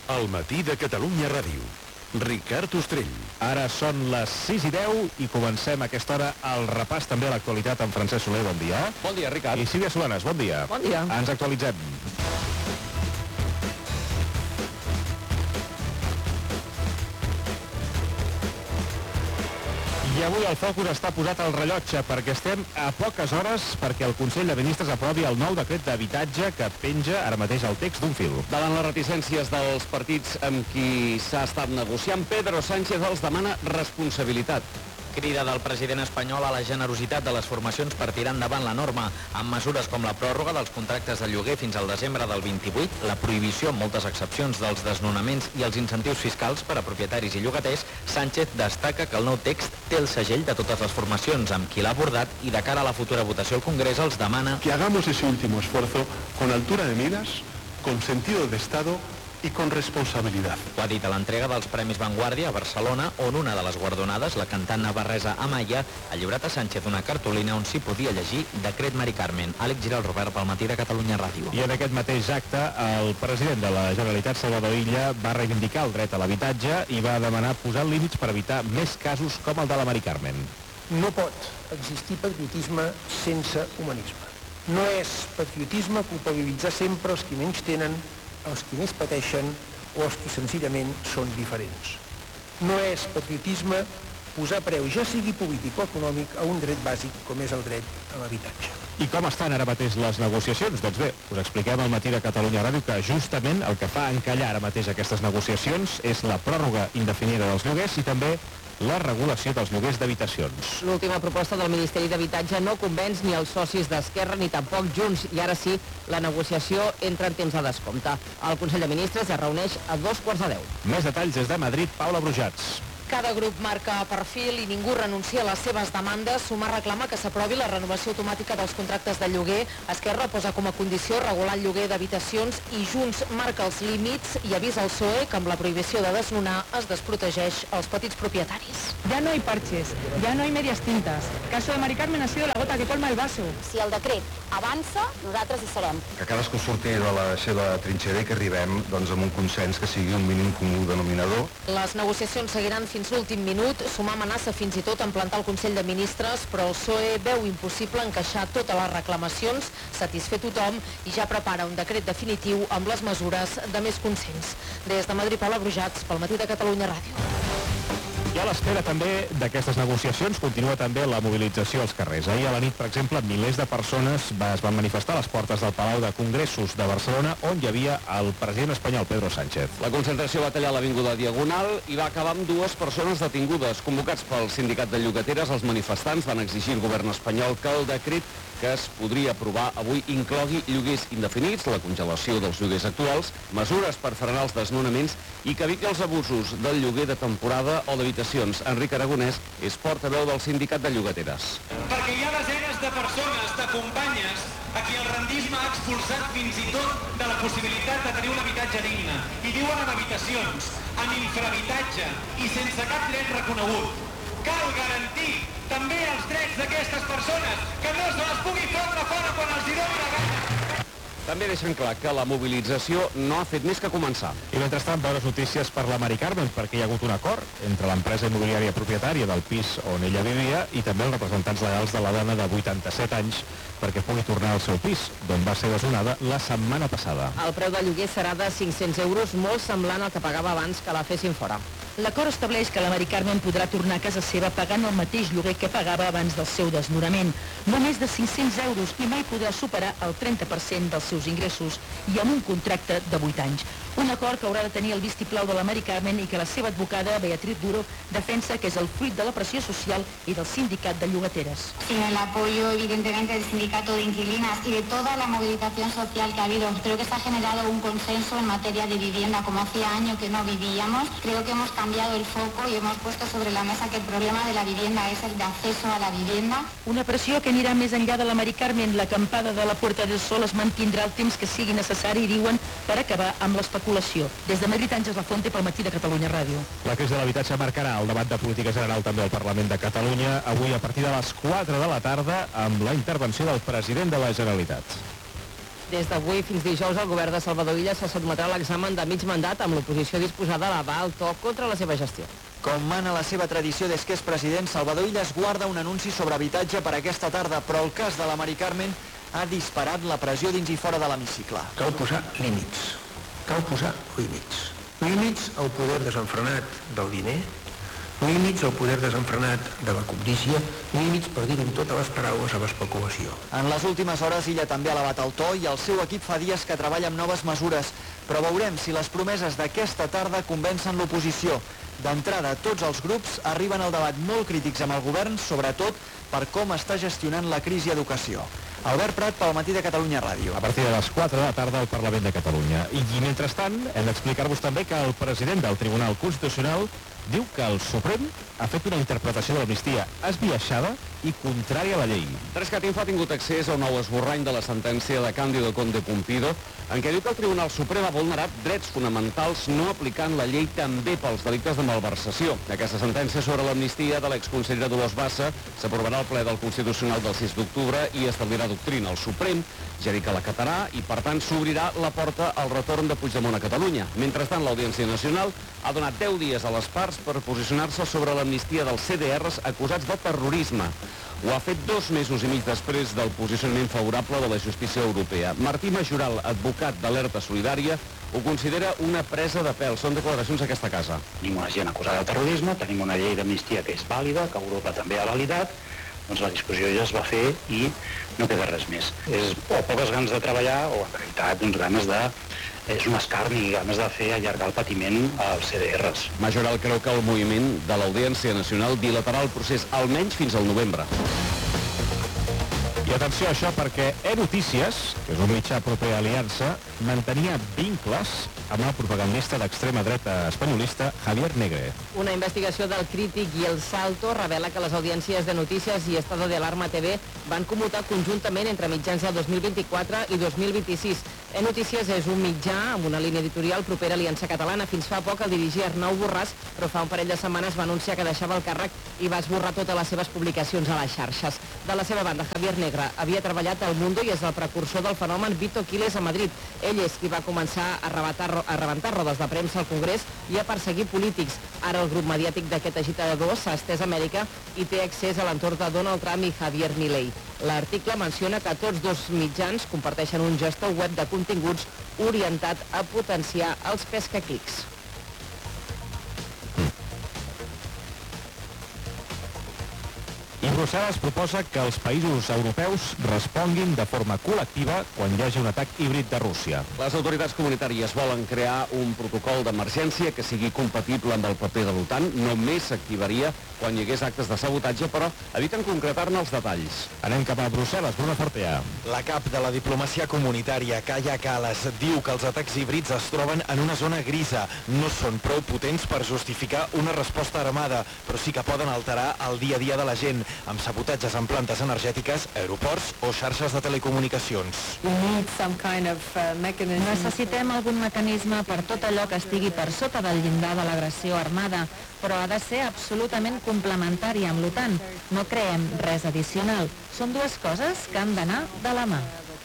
El matí de Catalunya Ràdio. Ricard Ostrell. Ara són les 6:10 i comencem a aquesta hora el repàs també a l'actualitat amb Francesc Soler, bon dia. Bon dia, Ricard. I Sílvia Solanes, bon dia. Bon dia. Ens actualitzem. I avui el focus està posat al rellotge perquè estem a poques hores perquè el Consell de Ministres aprovi el nou decret d'habitatge que penja ara mateix el text d'un fil. Davant les reticències dels partits amb qui s'ha estat negociant, Pedro Sánchez els demana responsabilitat. Crida del president espanyol a la generositat de les formacions per tirar endavant la norma, amb mesures com la pròrroga dels contractes de lloguer fins al desembre del 28, la prohibició amb moltes excepcions dels desnonaments i els incentius fiscals per a propietaris i llogaters. Sánchez destaca que el nou text té el segell de totes les formacions amb qui l'ha abordat i de cara a la futura votació al Congrés els demana que hagamos ese último esfuerzo con altura de miras, con sentido de Estado i con responsabilitat. Ho ha dit a l'entrega dels Premis Vanguardia a Barcelona, on una de les guardonades, la cantant navarresa Amaya, ha lliurat a Sánchez una cartolina on s'hi podia llegir Decret Mari Carmen. Àlex Giral Robert pel matí de Catalunya Ràdio. I en aquest mateix acte, el president de la Generalitat, Salvador Illa, va reivindicar el dret a l'habitatge i va demanar posar límits per evitar més casos com el de la Mari Carmen. No pot existir patriotisme sense humanisme. No és patriotisme culpabilitzar sempre els qui menys tenen, els qui més pateixen o els qui senzillament són diferents. No és patriotisme posar preu, ja sigui polític o econòmic, a un dret bàsic com és el dret a l'habitatge. I com estan ara mateix les negociacions? Doncs bé, us expliquem al matí de Catalunya Ràdio que justament el que fa encallar ara mateix aquestes negociacions és la pròrroga indefinida dels lloguers i també la regulació dels lloguers d'habitacions. L'última proposta del Ministeri d'Habitatge no convenç ni els socis d'Esquerra ni tampoc Junts i ara sí, la negociació entra en temps de descompte. El Consell de Ministres es reuneix a 2:45. Més detalls des de Madrid, Paula Brujats. Cada grup marca perfil i ningú renuncia a les seves demandes. Sumar reclama que s'aprovi la renovació automàtica dels contractes de lloguer. Esquerra posa com a condició regular el lloguer d'habitacions i Junts marca els límits i avisa al PSOE que amb la prohibició de desnonar es desprotegeix els petits propietaris. Ya no hay parches, ya no hay medias tintas. El caso de Mari Carmen ha sido la gota que colma el vaso. Si el decret avança, nosaltres hi serem. Que cadascú surti de la seva trinxera i que arribem doncs, amb un consens que sigui un mínim comú denominador. Les negociacions seguiran fins l'últim minut. Sumar amenaça fins i tot en plantar el Consell de Ministres, però el PSOE veu impossible encaixar totes les reclamacions, satisfer tothom i ja prepara un decret definitiu amb les mesures de més consens. Des de Madrid, Paula Brujats, pel matí de Catalunya Ràdio. I a l'espera també d'aquestes negociacions continua també la mobilització als carrers. Ahir a la nit, per exemple, milers de persones es van manifestar a les portes del Palau de Congressos de Barcelona, on hi havia el president espanyol, Pedro Sánchez. La concentració va tallar l'Avinguda Diagonal i va acabar amb 2 persones detingudes. Convocats pel sindicat de llogateres, els manifestants van exigir al govern espanyol que el decret que es podria aprovar avui inclogui lloguers indefinits, la congelació dels lloguers actuals, mesures per frenar els desnonaments i que eviti els abusos del lloguer de temporada o d'habitacions. Enric Aragonès és portaveu del sindicat de llogateres. Perquè hi ha desenes de persones, de companyes, a qui el rendisme ha expulsat fins i tot de la possibilitat de tenir un habitatge digne. I viuen en habitacions, en infrahabitatge i sense cap dret reconegut. Cal garantir també els drets d'aquestes persones, que no se les pugui fotre fora quan els hi doni la gana. També deixen clar que la mobilització no ha fet més que començar. I mentrestant, bones notícies per la Mari Carmen, perquè hi ha hagut un acord entre l'empresa immobiliària propietària del pis on ella vivia i també els representants legals de la dona de 87 anys perquè pugui tornar al seu pis, d'on va ser desnonada la setmana passada. El preu del lloguer serà de 500 euros, molt semblant al que pagava abans que la fessin fora. L'acord estableix que la Mari Carmen podrà tornar a casa seva pagant el mateix lloguer que pagava abans del seu desnonament, no més de 500 euros i mai podrà superar el 30% dels seus ingressos i amb un contracte de 8 anys. Un acord que haurà de tenir el vistiplau de la Mari Carmen i que la seva advocada, Beatriz Duro, defensa que és el fruit de la pressió social i del sindicat de llogateres. Sin el apoyo, evidentemente, del sindicato de inquilinas y de toda la movilización social que ha habido, creo que se ha generado un consenso en materia de vivienda, como hacía años que no vivíamos. Creo que hemos cambiado el foco y hemos puesto sobre la mesa que el problema de la vivienda es el de acceso a la vivienda. Una pressió que anirà més enllà de la Mari Carmen. L'acampada de la Puerta del Sol es mantindrà el temps que sigui necessari, diuen, per acabar amb l'especulació. Des de Madrid, Àngels Lafonte, pel matí de Catalunya Ràdio. La crisi de l'habitatge marcarà el debat de política general també al Parlament de Catalunya, avui a partir de les 4 de la tarda, amb la intervenció del president de la Generalitat. Des d'avui fins dijous el govern de Salvador Illa se sotmetrà a l'examen de mig mandat amb l'oposició disposada a elevar el to contra la seva gestió. Com mana la seva tradició des que és president, Salvador Illa es guarda un anunci sobre habitatge per aquesta tarda, però el cas de la Mari Carmen ha disparat la pressió dins i fora de l'hemicicle. Cal posar límits. Cal posar límits. Límits al poder desenfrenat del diner, límits al poder desenfrenat de la cobdícia, límits, per dir-ho amb totes les paraules, a l'especulació. En les últimes hores Illa també ha elevat el to i el seu equip fa dies que treballa amb noves mesures, però veurem si les promeses d'aquesta tarda convencen l'oposició. D'entrada, tots els grups arriben al debat molt crítics amb el govern, sobretot per com està gestionant la crisi a educació. Albert Prat, pel Matí de Catalunya Ràdio. A partir de les 4 de la tarda al Parlament de Catalunya. I mentrestant, hem d'explicar-vos també que el president del Tribunal Constitucional diu que el Suprem ha fet una interpretació de l'amnistia esbiaixada i contrària a la llei. Rescatinfo ha tingut accés a un nou esborrany de la sentència de Cándido Conde Pumpido, en què diu que el Tribunal Suprem ha vulnerat drets fonamentals no aplicant la llei també pels delictes de malversació. Aquesta sentència sobre l'amnistia de l'exconsellera Dolors Bassa s'aprovarà al ple del Constitucional del 6 d'octubre i establirà doctrina. El Suprem ja ha dit que l'acatarà i, per tant, s'obrirà la porta al retorn de Puigdemont a Catalunya. Mentrestant, l'Audiència Nacional ha donat 10 dies a les parts per posicionar-se sobre l'amnistia dels CDRs acusats de terrorisme. Ho ha fet 2 mesos i mig després del posicionament favorable de la justícia europea. Martí Majoral, advocat d'Alerta Solidària, ho considera una presa de pèl. Són declaracions a aquesta casa. Tenim una gent acusada de terrorisme, tenim una llei d'amnistia que és vàlida, que Europa també ha validat, doncs la discussió ja es va fer i no queda res més. És o poques ganes de treballar o, en realitat, doncs ganes de... És un escarni, ganes de fer allargar el patiment als CDRs. Majoral creu que el moviment de l'Audiència Nacional dilatarà el procés almenys fins al novembre. I atenció a això perquè E-Notícies, que és un mitjà proper a Aliança, mantenia vincles amb el propagandista d'extrema dreta espanyolista Javier Negre. Una investigació del Crític i El Salto revela que les audiències de Notícies i Estado de Alarma TV van commutar conjuntament entre mitjans del 2024 i 2026. E-Notícies és un mitjà amb una línia editorial propera a Aliança Catalana. Fins fa poc el dirigia Arnau Borràs, però fa un parell de setmanes va anunciar que deixava el càrrec i va esborrar totes les seves publicacions a les xarxes. De la seva banda, Javier Negre havia treballat al Mundo i és el precursor del fenomen Vito Quiles a Madrid. Ell és qui va començar a rebentar rodes de premsa al Congrés i a perseguir polítics. Ara el grup mediàtic d'aquest agitador s'ha estès a Amèrica i té accés a l'entorn de Donald Trump i Javier Milei. L'article menciona que tots dos mitjans comparteixen un gestor web de continguts orientat a potenciar els pescaclics. I Brussel·les proposa que els països europeus responguin de forma col·lectiva quan hi hagi un atac híbrid de Rússia. Les autoritats comunitàries volen crear un protocol d'emergència que sigui compatible amb el paper de l'OTAN. Només s'activaria quan hi hagués actes de sabotatge, però eviten concretar-ne els detalls. Anem cap a Brussel·les, Bruno Fortea. La cap de la diplomàcia comunitària, Kaja Kallas, diu que els atacs híbrids es troben en una zona grisa. No són prou potents per justificar una resposta armada, però sí que poden alterar el dia a dia de la gent, amb sabotatges en plantes energètiques, aeroports o xarxes de telecomunicacions. Necessitem algun mecanisme per tot allò que estigui per sota del llindar de l'agressió armada, però ha de ser absolutament complementari amb l'OTAN. No creem res addicional. Són dues coses que han d'anar de la mà.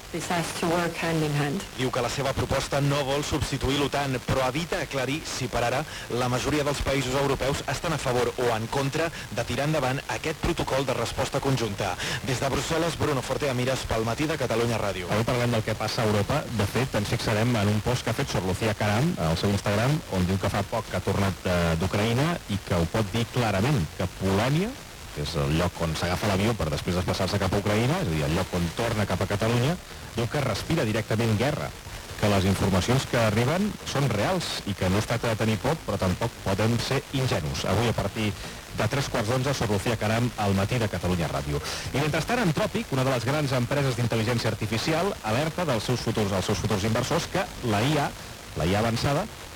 Diu que la seva proposta no vol substituir l'OTAN, però evita aclarir si per ara la majoria dels països europeus estan a favor o en contra de tirar endavant aquest protocol de resposta conjunta. Des de Brussel·les, Bruno Fortea Mires, pel Matí de Catalunya Ràdio. Avui parlem del que passa a Europa. De fet, ens fixarem en un post que ha fet Sor Lucía Caram al seu Instagram, on diu que fa poc que ha tornat d'Ucraïna i que ho pot dir clarament, que Polònia, que és el lloc on s'agafa l'avió per després desplaçar-se cap a Ucraïna, és a dir, el lloc on torna cap a Catalunya, diu que respira directament guerra, que les informacions que arriben són reals i que no es tracta de tenir por, però tampoc poden ser ingenus. Avui a partir de 3:15, Sor Lucía Caram al Matí de Catalunya Ràdio. I mentrestant, Anthropic, una de les grans empreses d'intel·ligència artificial, alerta dels seus futurs inversors que la IA avançada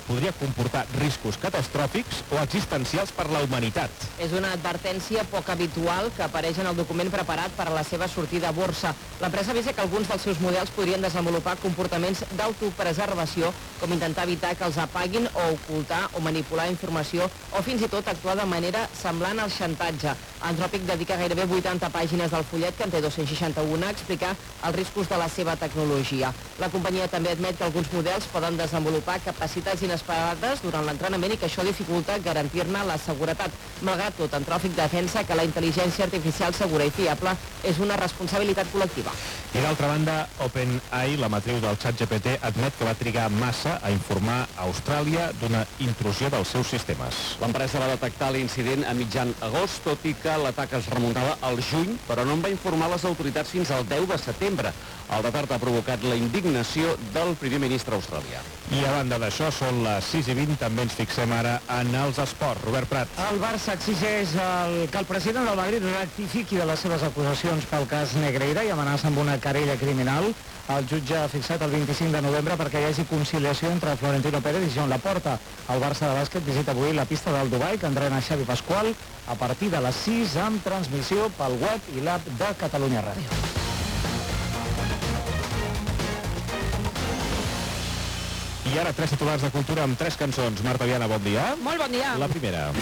podria comportar riscos catastròfics o existencials per la humanitat. És una advertència poc habitual que apareix en el document preparat per a la seva sortida a borsa. L'empresa avisa que alguns dels seus models podrien desenvolupar comportaments d'autopreservació, com intentar evitar que els apaguin o ocultar o manipular informació o fins i tot actuar de manera semblant al xantatge. Anthropic dedica gairebé 80 pàgines del fullet, que en té 261, a explicar els riscos de la seva tecnologia. La companyia també admet que alguns models poden desenvolupar capacitats inesperades durant l'entrenament i que això dificulta garantir-ne la seguretat. Malgrat tot, Anthropic defensa que la intel·ligència artificial segura i fiable és una responsabilitat col·lectiva. I d'altra banda, OpenAI, la matriu del ChatGPT, admet que va trigar massa a informar a Austràlia d'una intrusió dels seus sistemes. L'empresa va detectar l'incident a mitjan agost, tot i que l'atac es remuntava al juny, però no en va informar les autoritats fins al 10 de setembre. El retard ha provocat la indignació del primer ministre australià. I a banda d'això, són les 6:20, també ens fixem ara en els esports. Robert Prat. El Barça exigeix que el president del Madrid rectifiqui de les seves acusacions pel cas Negreira i amenaça amb una querella criminal. El jutge ha fixat el 25 de novembre perquè hi hagi conciliació entre Florentino Pérez i Joan Laporta. El Barça de bàsquet visita avui la pista del Dubai, que entrena Xavi Pasqual, a partir de les 6 amb transmissió pel web i l'app de Catalunya Ràdio. I ara 3 titulars de cultura amb 3 cançons. Marta Viana, bon dia. Molt bon dia. La primera.